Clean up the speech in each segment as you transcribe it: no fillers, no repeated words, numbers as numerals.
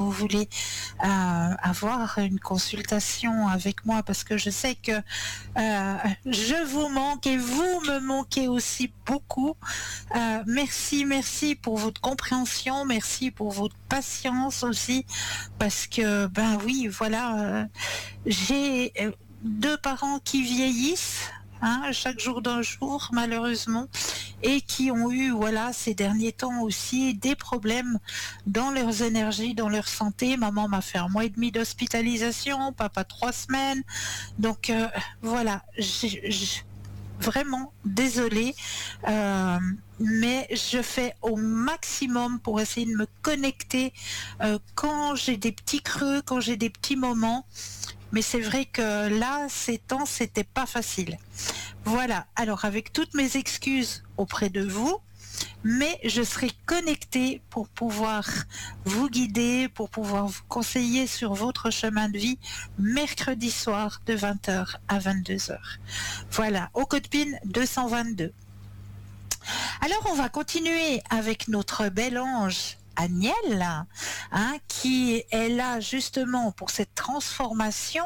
vous voulez avoir une consultation avec moi, parce que je sais que je vous manque et vous me manquez aussi beaucoup. Merci pour votre compréhension, merci pour votre patience aussi, parce que ben oui, voilà, j'ai deux parents qui vieillissent. Chaque jour d'un jour, malheureusement, et qui ont eu, voilà, ces derniers temps aussi, des problèmes dans leurs énergies, dans leur santé. Maman m'a fait 1 mois et demi d'hospitalisation, papa 3 semaines. Donc voilà, vraiment désolée, mais je fais au maximum pour essayer de me connecter quand j'ai des petits creux, quand j'ai des petits moments. Mais c'est vrai que là, ces temps, c'était pas facile. Voilà, alors avec toutes mes excuses auprès de vous, mais je serai connectée pour pouvoir vous guider, pour pouvoir vous conseiller sur votre chemin de vie mercredi soir de 20h à 22h. Voilà, au code PIN 222. Alors on va continuer avec notre bel ange Agnelle, qui est là justement pour cette transformation.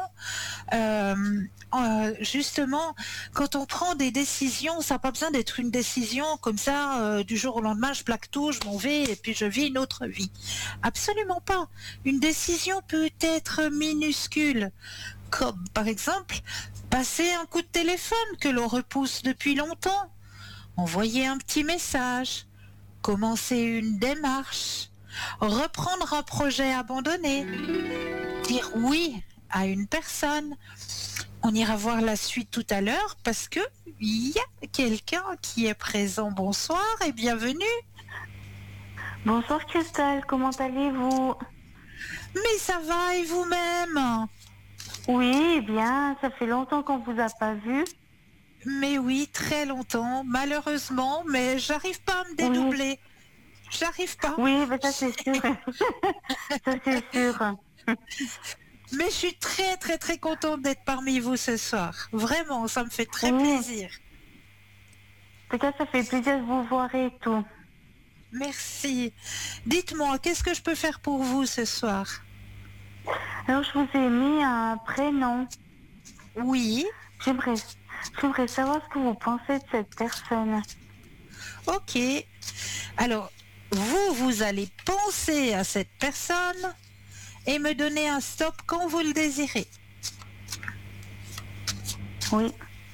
Justement, quand on prend des décisions, ça n'a pas besoin d'être une décision comme ça, du jour au lendemain, je plaque tout, je m'en vais et puis je vis une autre vie. Absolument pas. Une décision peut être minuscule, comme par exemple passer un coup de téléphone que l'on repousse depuis longtemps, envoyer un petit message, commencer une démarche, reprendre un projet abandonné, dire oui à une personne. On ira voir la suite tout à l'heure parce que il y a quelqu'un qui est présent. Bonsoir et bienvenue. Bonsoir Christelle, comment allez-vous? Mais ça va et vous-même? Oui, bien, ça fait longtemps qu'on vous a pas vu. Mais oui, très longtemps, malheureusement, mais j'arrive pas à me Oui, dédoubler. J'arrive pas. oui, mais ça c'est sûr. Ça c'est sûr. En Mais je suis très contente d'être parmi vous ce soir. Vraiment, ça me fait très Oui, en plaisir. tout cas, ça fait plaisir de vous voir et tout. Merci. Dites-moi, qu'est-ce que je peux faire pour vous ce soir? Alors, je vous ai mis un prénom. Oui, J'aimerais, j'aimerais savoir ce que vous pensez de cette personne. ok. Alors, vous allez penser à cette personne et me donner un stop quand vous le désirez. Oui,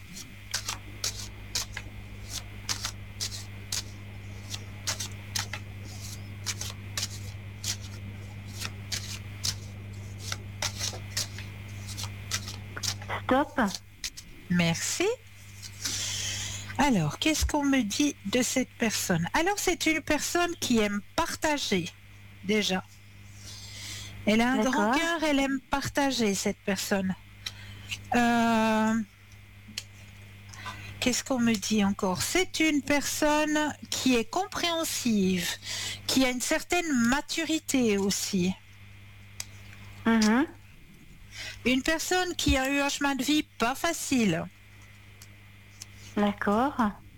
stop. Merci. Alors, qu'est-ce qu'on me dit de cette personne? Alors, c'est une personne qui aime partager, déjà. Elle a un grand D'accord. cœur, elle aime partager, cette personne. Euh, Qu'est-ce qu'on me dit encore? C'est une personne qui est compréhensive, qui a une certaine maturité aussi. Mhm. Une personne qui a eu un chemin de vie pas facile. D'accord.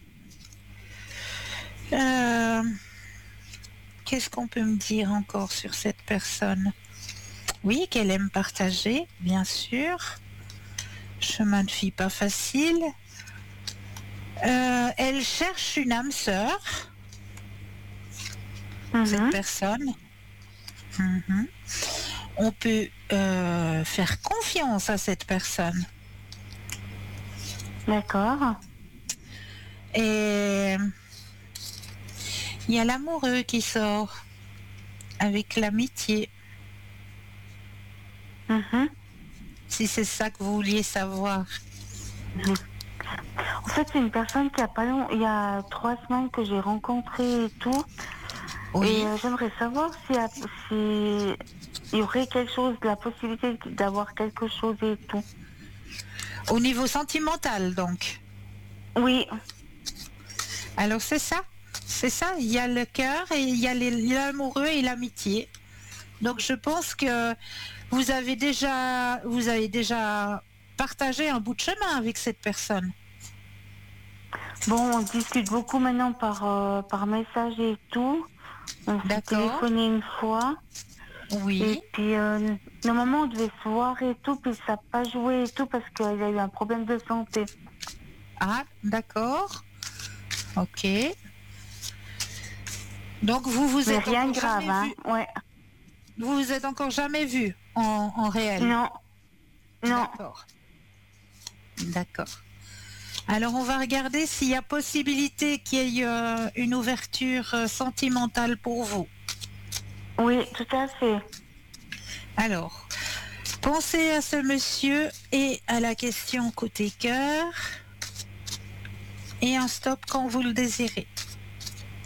Euh, Qu'est-ce qu'on peut me dire encore sur cette personne? Oui, qu'elle aime partager, bien sûr. Chemin de vie pas facile. Elle cherche une âme sœur, cette Mhm. personne. Mhm. On peut faire confiance à cette personne. D'accord. Et il y a l'amoureux qui sort avec l'amitié, Mhm. si c'est ça que vous vouliez savoir. Mhm. En fait, c'est une personne qui a pas long... il y a 3 semaines que j'ai rencontré et tout. Et Oui. j'aimerais savoir si il y aurait quelque chose, la possibilité d'avoir quelque chose et tout. Au niveau sentimental, donc. Oui, Alors c'est ça. Il y a le cœur et il y a l'amoureux et l'amitié. Donc je pense que vous avez déjà partagé un bout de chemin avec cette personne. bon, on discute beaucoup maintenant par message et tout. On s'est D'accord. téléphoné une fois. Oui. Et puis, normalement, on devait se voir et tout, puis ça n'a pas joué et tout parce qu'il a eu un problème de santé. Ah, d'accord. Ok. Donc vous vous Mais êtes rien encore de grave, jamais hein. vu, Ouais. vous vous êtes encore jamais vu en réel. Non, non. D'accord. D'accord. Alors on va regarder s'il y a possibilité qu'il y ait une ouverture sentimentale pour vous. Oui, tout à fait. Alors, pensez à ce monsieur et à la question côté cœur et un stop quand vous le désirez.